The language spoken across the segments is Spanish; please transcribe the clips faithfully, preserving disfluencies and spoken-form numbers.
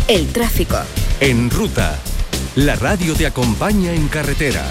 El tráfico. En Ruta, la radio te acompaña en carretera.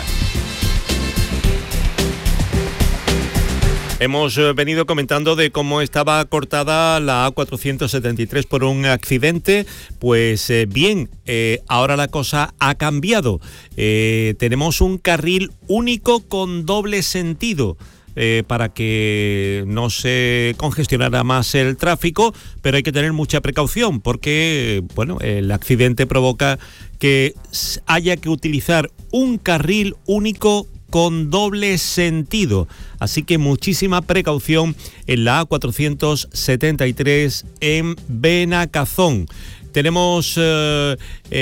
Hemos venido comentando de cómo estaba cortada la A cuatrocientos setenta y tres por un accidente. Pues eh, bien, eh, ahora la cosa ha cambiado. Eh, tenemos un carril único con doble sentido. Eh, para que no se congestionara más el tráfico, pero hay que tener mucha precaución porque, bueno, el accidente provoca que haya que utilizar un carril único con doble sentido. Así que muchísima precaución en la A cuatrocientos setenta y tres en Benacazón. Tenemos eh,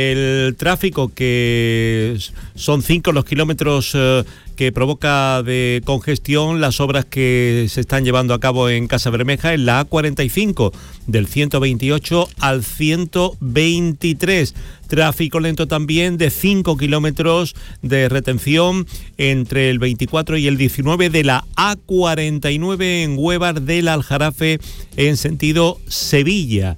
el tráfico que son cinco los kilómetros eh, que provoca de congestión las obras que se están llevando a cabo en Casabermeja en la A cuarenta y cinco del ciento veintiocho al ciento veintitrés. Tráfico lento también de cinco kilómetros de retención entre el veinticuatro y el diecinueve de la A cuarenta y nueve en Huévar del Aljarafe en sentido Sevilla.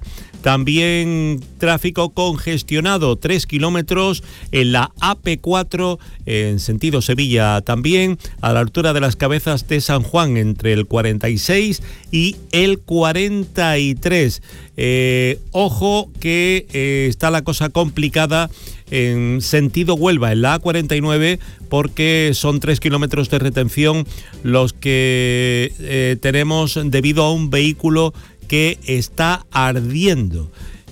También tráfico congestionado, tres kilómetros en la A P cuatro en sentido Sevilla también, a la altura de las Cabezas de San Juan entre el cuarenta y seis y el cuarenta y tres. Eh, ojo que eh, está la cosa complicada en sentido Huelva, en la A cuarenta y nueve, porque son tres kilómetros de retención los que eh, tenemos debido a un vehículo que está ardiendo.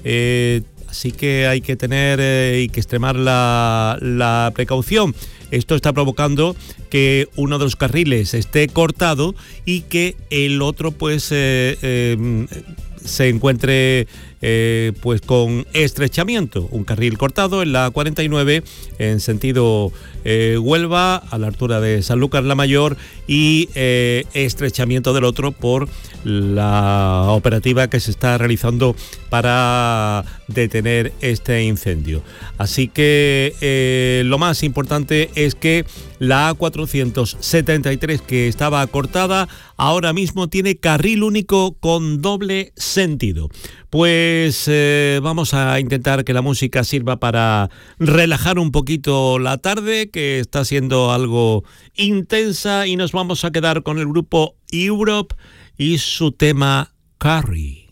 Eh, así que hay que tener eh, y que extremar la, la precaución. Esto está provocando que uno de los carriles esté cortado y que el otro pues eh, eh, se encuentre eh, pues con estrechamiento. Un carril cortado en la A cuarenta y nueve en sentido eh, Huelva a la altura de Sanlúcar la Mayor y eh, estrechamiento del otro por la operativa que se está realizando para detener este incendio. Así que eh, lo más importante es que la A cuatrocientos setenta y tres, que estaba cortada, ahora mismo tiene carril único con doble sentido. Pues eh, vamos a intentar que la música sirva para relajar un poquito la tarde, que está siendo algo intensa, y nos vamos a quedar con el grupo Europe y su tema Carrie.